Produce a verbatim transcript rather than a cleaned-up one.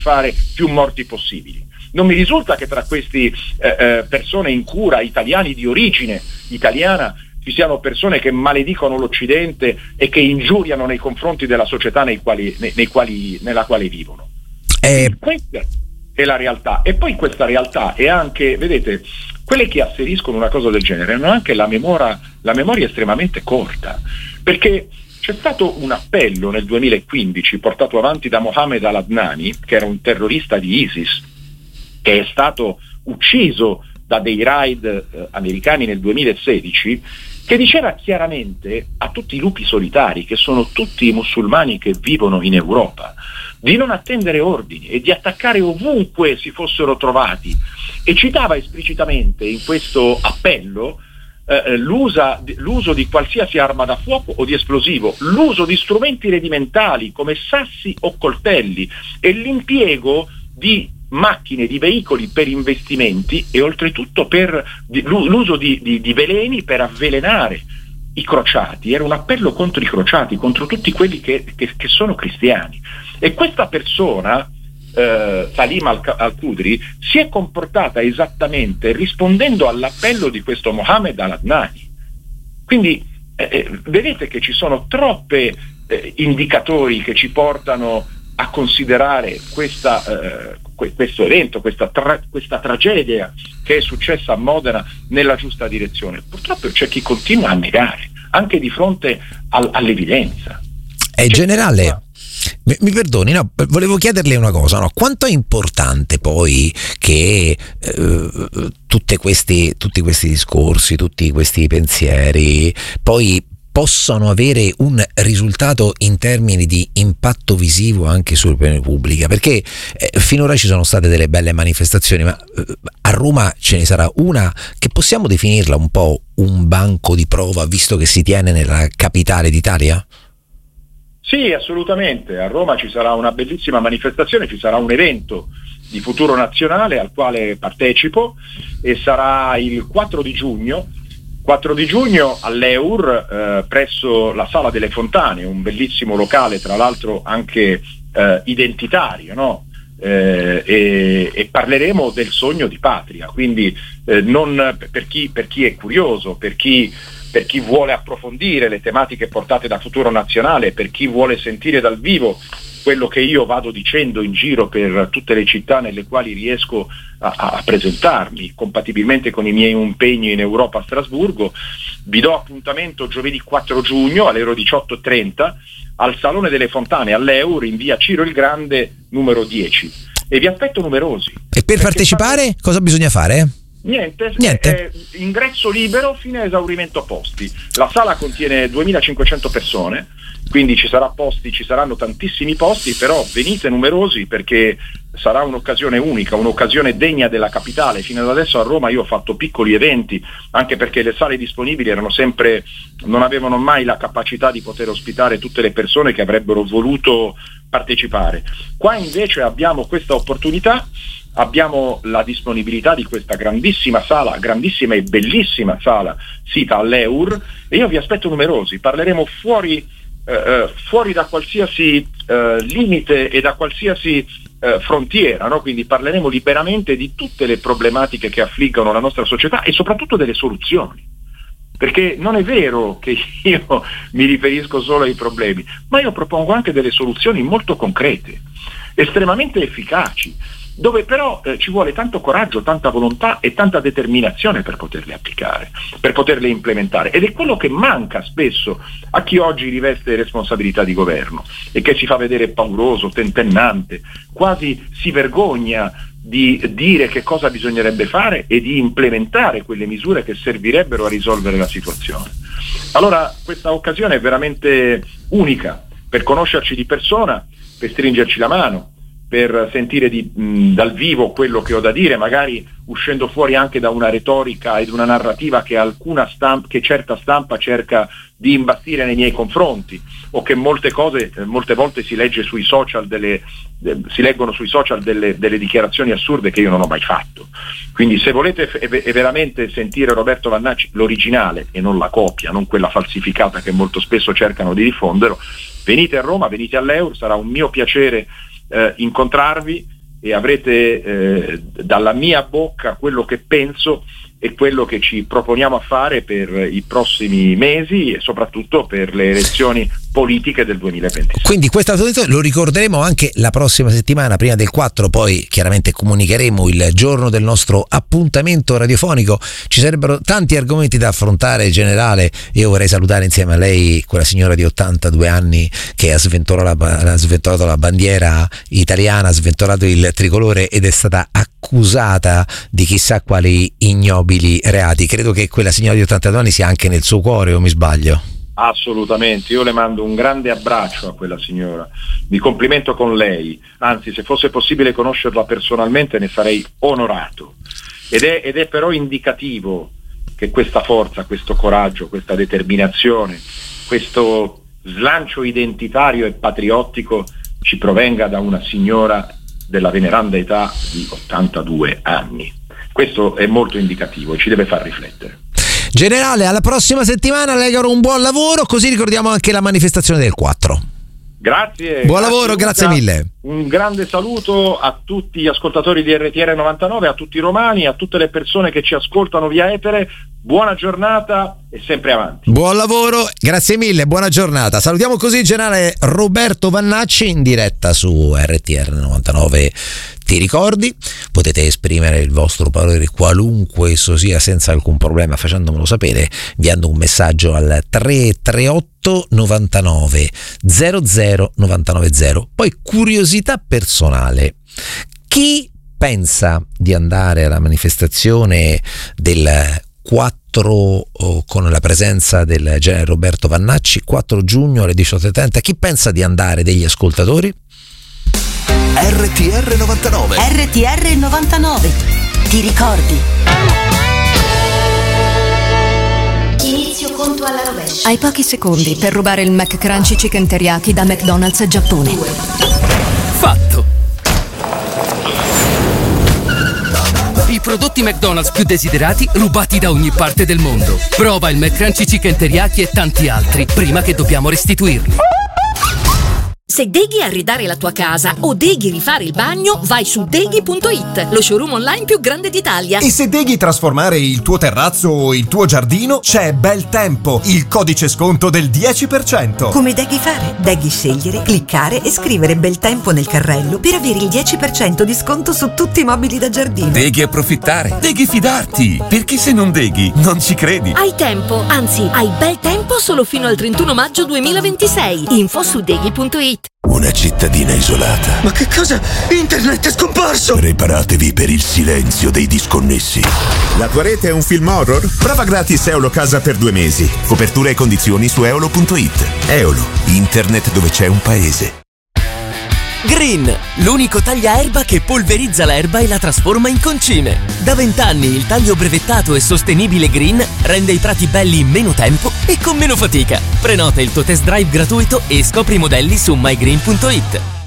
fare più morti possibili. Non mi risulta che tra questi eh, eh, persone in cura, italiani di origine italiana, ci siano persone che maledicono l'Occidente e che ingiuriano nei confronti della società nei quali, nei, nei quali, nella quale vivono. Eh. Questa è la realtà. E poi questa realtà è anche, vedete, quelle che asseriscono una cosa del genere hanno anche la memoria, la memoria estremamente corta, perché c'è stato un appello nel duemilaquindici portato avanti da Mohammed al-Adnani, che era un terrorista di ISIS, che è stato ucciso da dei raid eh, americani nel duemilasedici, che diceva chiaramente a tutti i lupi solitari, che sono tutti i musulmani che vivono in Europa, di non attendere ordini e di attaccare ovunque si fossero trovati, e citava esplicitamente in questo appello eh, l'usa, l'uso di qualsiasi arma da fuoco o di esplosivo, l'uso di strumenti rudimentali come sassi o coltelli e l'impiego di macchine, di veicoli per investimenti e oltretutto per di, l'uso di, di, di veleni per avvelenare i crociati. Era un appello contro i crociati, contro tutti quelli che, che, che sono cristiani. E questa persona, eh, Salim al-Qudri, si è comportata esattamente rispondendo all'appello di questo Mohammed al-Adnani. Quindi eh, vedete che ci sono troppe eh, indicatori che ci portano a considerare questa, eh, questo evento, questa, tra- questa tragedia che è successa a Modena nella giusta direzione. Purtroppo c'è chi continua a negare, anche di fronte al- all'evidenza. È generale. Mi, mi perdoni, no, volevo chiederle una cosa, no? Quanto è importante poi che eh, tutte questi, tutti questi discorsi, tutti questi pensieri poi possano avere un risultato in termini di impatto visivo anche sull'opinione pubblica, perché eh, finora ci sono state delle belle manifestazioni, ma eh, a Roma ce ne sarà una che possiamo definirla un po' un banco di prova, visto che si tiene nella capitale d'Italia? Sì, assolutamente. A Roma ci sarà una bellissima manifestazione, ci sarà un evento di Futuro Nazionale al quale partecipo, e sarà il quattro di giugno quattro di giugno all'Eur, eh, presso la Sala delle Fontane, un bellissimo locale, tra l'altro anche eh, identitario, no? Eh, e, e parleremo del sogno di patria, quindi eh, non per chi, per chi è curioso, per chi, per chi vuole approfondire le tematiche portate da Futuro Nazionale, per chi vuole sentire dal vivo quello che io vado dicendo in giro per tutte le città nelle quali riesco a, a presentarmi, compatibilmente con i miei impegni in Europa a Strasburgo. Vi do appuntamento giovedì quattro giugno alle ore diciotto e trenta al Salone delle Fontane all'Eur in via Ciro il Grande numero dieci, e vi aspetto numerosi. E per partecipare fate... cosa bisogna fare? Niente, Niente. È ingresso libero fino a esaurimento posti. La sala contiene duemilacinquecento persone, quindi ci sarà posti, ci saranno tantissimi posti, però venite numerosi perché sarà un'occasione unica, un'occasione degna della capitale. Fino ad adesso a Roma io ho fatto piccoli eventi, anche perché le sale disponibili erano sempre, non avevano mai la capacità di poter ospitare tutte le persone che avrebbero voluto partecipare. Qua invece abbiamo questa opportunità. Abbiamo la disponibilità di questa grandissima sala, grandissima e bellissima sala sita all'Eur, e io vi aspetto numerosi. Parleremo fuori, eh, fuori da qualsiasi eh, limite e da qualsiasi eh, frontiera, no? Quindi parleremo liberamente di tutte le problematiche che affliggono la nostra società e soprattutto delle soluzioni. Perché non è vero che io mi riferisco solo ai problemi, ma io propongo anche delle soluzioni molto concrete, estremamente efficaci, dove però eh, ci vuole tanto coraggio, tanta volontà e tanta determinazione per poterle applicare, per poterle implementare, ed è quello che manca spesso a chi oggi riveste responsabilità di governo e che si fa vedere pauroso, tentennante, quasi si vergogna di dire che cosa bisognerebbe fare e di implementare quelle misure che servirebbero a risolvere la situazione. Allora questa occasione è veramente unica per conoscerci di persona, per stringerci la mano, per sentire di, mh, dal vivo quello che ho da dire, magari uscendo fuori anche da una retorica ed una narrativa che alcuna stampa, che certa stampa cerca di imbastire nei miei confronti, o che molte cose, eh, molte volte si legge sui social delle, de, si leggono sui social delle, delle dichiarazioni assurde che io non ho mai fatto. Quindi se volete f- e veramente sentire Roberto Vannacci, l'originale e non la copia, non quella falsificata che molto spesso cercano di diffonderlo, venite a Roma, venite all'Eur, sarà un mio piacere eh, incontrarvi e avrete eh, dalla mia bocca quello che penso e quello che ci proponiamo a fare per i prossimi mesi e soprattutto per le elezioni politiche del duemilaventisei. Quindi questo lo ricorderemo anche la prossima settimana, prima del quattro, poi chiaramente comunicheremo il giorno del nostro appuntamento radiofonico. Ci sarebbero tanti argomenti da affrontare, generale. Io vorrei salutare insieme a lei quella signora di ottantadue anni che ha sventolato la, ha sventolato la bandiera italiana, ha sventolato il tricolore ed è stata accusata di chissà quali ignobili reati. Credo che quella signora di ottantadue anni sia anche nel suo cuore, o mi sbaglio? Assolutamente, io le mando un grande abbraccio a quella signora, mi complimento con lei, anzi se fosse possibile conoscerla personalmente ne sarei onorato, ed è, ed è però indicativo che questa forza, questo coraggio, questa determinazione, questo slancio identitario e patriottico ci provenga da una signora della veneranda età di ottantadue anni. Questo è molto indicativo e ci deve far riflettere. Generale, alla prossima settimana, le auguro un buon lavoro, così ricordiamo anche la manifestazione del quattro. Grazie. Buon grazie lavoro, Luca. grazie mille. Un grande saluto a tutti gli ascoltatori di R T R novantanove, a tutti i romani, a tutte le persone che ci ascoltano via etere. Buona giornata e sempre avanti. Buon lavoro, grazie mille, buona giornata. Salutiamo così il generale Roberto Vannacci in diretta su R T R novantanove. Ti ricordi? Potete esprimere il vostro parere qualunque esso sia senza alcun problema facendomelo sapere inviando un messaggio al tre tre otto novantanove zero zero novantanove zero. Poi curiosità personale: chi pensa di andare alla manifestazione del quattro oh, con la presenza del generale Roberto Vannacci, quattro giugno alle diciotto e trenta? Chi pensa di andare degli ascoltatori? R T R novantanove. R T R novantanove. Ti ricordi? Inizio conto alla rovescia. Hai pochi secondi per rubare il McCrunchy Chicken Teriyaki da McDonald's Giappone. Fatto. I prodotti McDonald's più desiderati rubati da ogni parte del mondo. Prova il McCrunchy Chicken Teriyaki e tanti altri prima che dobbiamo restituirli. Se deghi arredare la tua casa o deghi rifare il bagno, vai su deghi punto it, lo showroom online più grande d'Italia. E se deghi trasformare il tuo terrazzo o il tuo giardino, c'è Bel Tempo, il codice sconto del dieci per cento. Come deghi fare? Deghi scegliere, cliccare e scrivere Bel Tempo nel carrello per avere il dieci per cento di sconto su tutti i mobili da giardino. Deghi approfittare, deghi fidarti, perché se non deghi non ci credi. Hai tempo, anzi hai bel tempo solo fino al trentuno maggio duemilaventisei. Info su deghi punto it. Una cittadina isolata. Ma che cosa? Internet è scomparso! Preparatevi per il silenzio dei disconnessi. La tua rete è un film horror? Prova gratis Eolo Casa per due mesi. Copertura e condizioni su eolo punto it. Eolo, internet dove c'è un paese. Green, l'unico tagliaerba che polverizza l'erba e la trasforma in concime. Da vent'anni il taglio brevettato e sostenibile Green rende i prati belli in meno tempo e con meno fatica. Prenota il tuo test drive gratuito e scopri i modelli su my green punto it.